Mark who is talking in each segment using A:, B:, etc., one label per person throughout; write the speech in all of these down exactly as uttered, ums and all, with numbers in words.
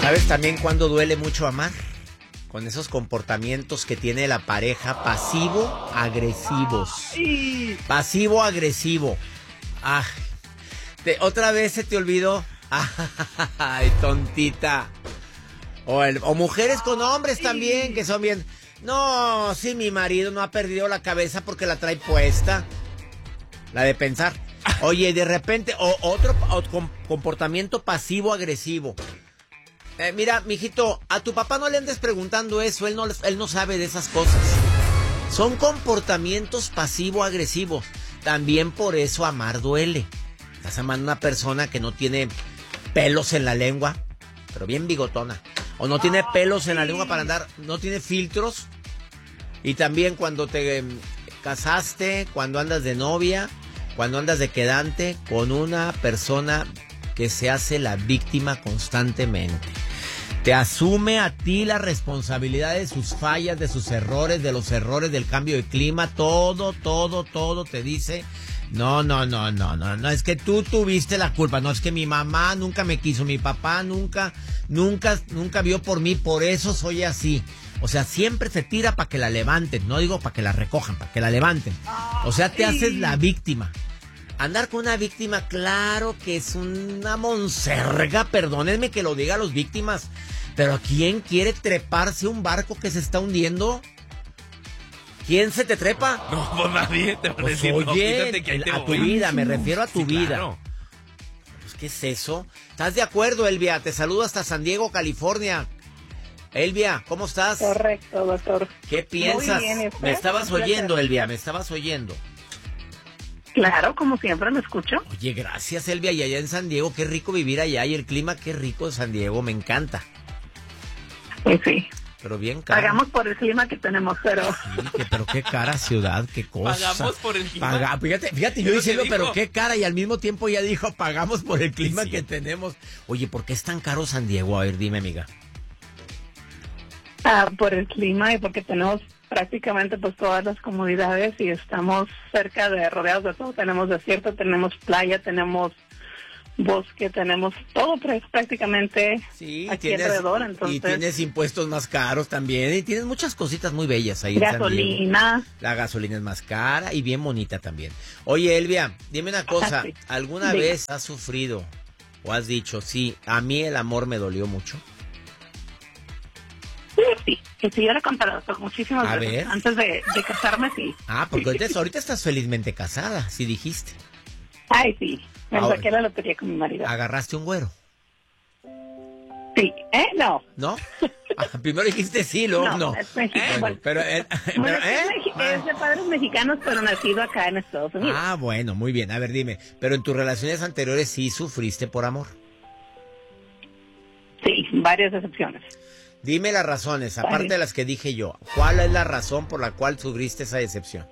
A: ¿Sabes también cuando duele mucho amar? Con esos comportamientos que tiene la pareja pasivo-agresivos. Pasivo-agresivo. Ah, te, ¿otra vez se te olvidó? Ay, tontita. O, el, o mujeres con hombres también, que son bien... No, sí, mi marido no ha perdido la cabeza porque la trae puesta. La de pensar. Oye, de repente, o, otro o, com, comportamiento pasivo-agresivo. Eh, mira, mijito, a tu papá no le andes preguntando eso, él no, él no sabe de esas cosas. Son comportamientos pasivo-agresivos. También por eso amar duele. Estás amando a una persona que no tiene pelos en la lengua, pero bien bigotona. O no tiene pelos en la lengua para andar, no tiene filtros. Y también cuando te eh, casaste, cuando andas de novia, cuando andas de quedante con una persona que se hace la víctima constantemente. Te asume a ti la responsabilidad de sus fallas, de sus errores, de los errores del cambio de clima, todo, todo, todo te dice... No, no, no, no, no, no, es que tú tuviste la culpa, no, es que mi mamá nunca me quiso, mi papá nunca, nunca, nunca vio por mí, por eso soy así. O sea, siempre se tira para que la levanten, no digo para que la recojan, para que la levanten. O sea, te haces la víctima. Andar con una víctima, claro que es una monserga, perdónenme que lo diga a los víctimas, pero ¿quién quiere treparse un barco que se está hundiendo? ¿Quién se te trepa?
B: No, pues nadie te va a
A: pues
B: decir,
A: oye,
B: no, que
A: el, a tu vida, me refiero a tu
B: sí,
A: vida.
B: Claro.
A: Pues, ¿qué es eso? ¿Estás de acuerdo, Elvia? Te saludo hasta San Diego, California. Elvia, ¿cómo estás?
C: Correcto, doctor.
A: ¿Qué piensas?
C: Muy bien,
A: Me estabas
C: un
A: oyendo,
C: placer.
A: Elvia, me estabas oyendo.
C: Claro, como siempre lo escucho.
A: Oye, gracias, Elvia. Y allá en San Diego, qué rico vivir allá. Y el clima, qué rico de San Diego, me encanta.
C: Pues sí.
A: Pero bien caro.
C: Pagamos por el clima que tenemos, pero...
A: Sí, que, pero qué cara ciudad, qué cosa.
B: Pagamos por el clima.
A: Paga, fíjate, fíjate, yo
B: ¿Qué
A: diciendo,
B: te
A: pero
B: dijo?
A: qué cara, y al mismo tiempo ya dijo, pagamos por el clima
B: Sí.
A: que tenemos. Oye, ¿por qué es tan caro San Diego? A ver, dime, amiga.
C: Ah, por el clima y porque tenemos prácticamente pues todas las comodidades y estamos cerca de, rodeados de todo. Tenemos desierto, tenemos playa, tenemos bosque, tenemos todo pr- prácticamente
A: Sí,
C: aquí
A: tienes,
C: alrededor. Entonces,
A: y tienes impuestos más caros también, y tienes muchas cositas muy bellas ahí en San Diego.
C: gasolina.
A: La gasolina es más cara y bien bonita también. Oye, Elvia, dime una cosa,
C: Sí.
A: ¿alguna
C: Diga.
A: vez has sufrido o has dicho, sí, a mí el amor me dolió mucho?
C: Sí, que si yo le contara doctor muchísimas
A: A
C: veces
A: ver.
C: antes de, de casarme, sí.
A: Ah, porque ahorita, ahorita estás felizmente casada, sí dijiste.
C: Ay, sí. Me
A: Ahora.
C: saqué la lotería con mi marido.
A: Agarraste un güero,
C: Sí, ¿eh? No.
A: ¿no? Ah, primero dijiste sí, luego no.
C: No, es mexicano.
A: Bueno, pero, eh, pero,
C: Bueno, es,
A: ¿eh?
C: mexi- es de padres mexicanos, pero nacido acá en Estados Unidos.
A: Ah, bueno, muy bien. A ver, dime, pero en tus relaciones anteriores sí sufriste por amor.
C: Sí, varias excepciones.
A: Dime las razones, aparte
C: Vale.
A: de las que dije yo. ¿Cuál es la razón por la cual sufriste esa decepción?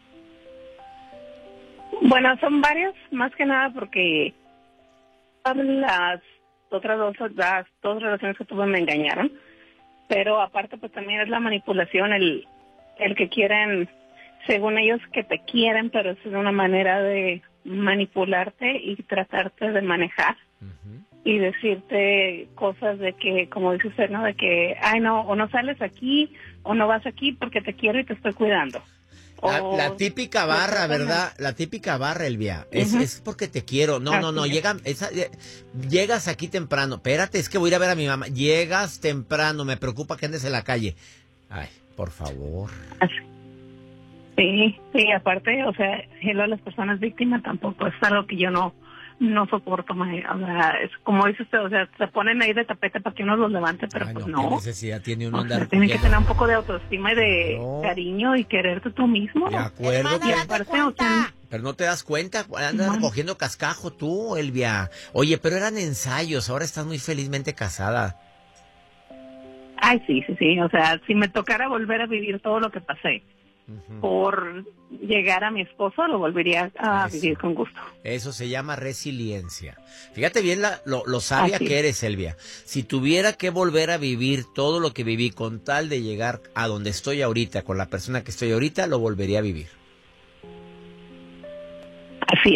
C: Bueno, son varias, más que nada porque las otras dos, las dos relaciones que tuve me engañaron. Pero aparte, pues también es la manipulación, el, el que quieren, según ellos, que te quieren, pero es una manera de manipularte y tratarte de manejar.
A: Uh-huh.
C: Y decirte cosas de que, como dice usted, ¿no? De que, ay, no, o no sales aquí, o no vas aquí porque te quiero y te estoy cuidando.
A: La,
C: O-
A: la típica barra,
C: Exactamente.
A: ¿verdad? La típica barra, Elvia. Es,
C: Ujú.
A: es porque te quiero. No, no, no.
C: Así es.
A: Llega, esa, eh, llegas aquí temprano. Espérate, es que voy a ir a ver a mi mamá. Llegas temprano. Me preocupa que andes en la calle. Ay, por favor.
C: Así. Sí, sí, aparte, o sea, hello a las personas víctimas tampoco es algo que yo no no soporto más. O sea, es como dice usted, o sea, se ponen ahí de tapete para que uno los levante, pero
A: Ay,
C: pues
A: no, ¿qué
C: no.
A: necesidad tiene uno
C: O
A: andar
C: sea, tienen que
A: cogiendo?
C: tener un poco de autoestima y de
A: No.
C: cariño y quererte tú mismo.
A: De acuerdo.
C: Y
A: que-
C: aparte, o sea,
A: Pero no te das cuenta, andas
C: No.
A: cogiendo cascajo tú, Elvia. Oye, pero eran ensayos, ahora estás muy felizmente casada.
C: ay, sí, sí, sí, o sea, si me tocara volver a vivir todo lo que pasé
A: Ujú.
C: por llegar a mi esposo, lo volvería a
A: Eso.
C: vivir con gusto.
A: Eso se llama resiliencia. Fíjate bien la- lo, lo sabia
C: Así
A: que
C: es.
A: eres, Elvia. Si tuviera que volver a vivir todo lo que viví con tal de llegar a donde estoy ahorita, con la persona que estoy ahorita, lo volvería a vivir.
C: Así es.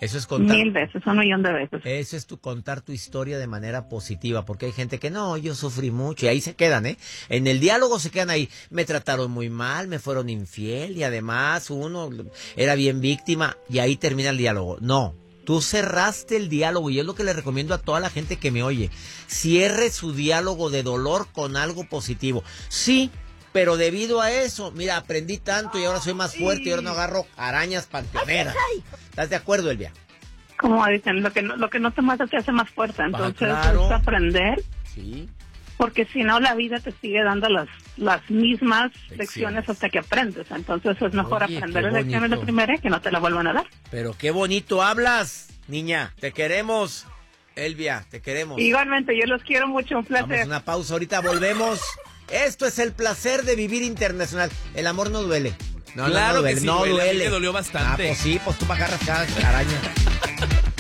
A: Eso es contar.
C: Mil veces, un millón de veces.
A: Eso es tu contar tu historia de manera positiva, porque hay gente que no, yo sufrí mucho y ahí se quedan, ¿eh? En el diálogo se quedan ahí, me trataron muy mal, me fueron infiel y además uno era bien víctima y ahí termina el diálogo. No, tú cerraste el diálogo y es lo que le recomiendo a toda la gente que me oye. Cierre su diálogo de dolor con algo positivo. Sí, pero debido a eso, mira, aprendí tanto y ahora soy más fuerte y ahora no agarro arañas panteoneras. ¿Estás de acuerdo, Elvia?
C: Como dicen, lo que no, lo que no te mata te hace más fuerte. Entonces
A: Ah, claro.
C: es aprender,
A: Sí.
C: porque si no la vida te sigue dando las las mismas
A: Lecciones.
C: lecciones hasta que aprendes. Entonces es mejor
A: Oye,
C: aprender
A: qué
C: las lecciones de
A: bonito.
C: primera que no te la vuelvan a dar.
A: Pero qué bonito hablas, niña. Te queremos, Elvia, te queremos.
C: Igualmente, yo los quiero mucho, un
A: Vamos
C: placer.
A: a una pausa, ahorita volvemos. Esto es el placer de vivir internacional. El amor no duele. No,
B: Claro
A: no, no
B: que
A: duele,
B: sí,
A: no
B: duele. A mí
A: duele.
B: me dolió bastante.
A: Ah, pues sí, pues tú me agarras cada araña.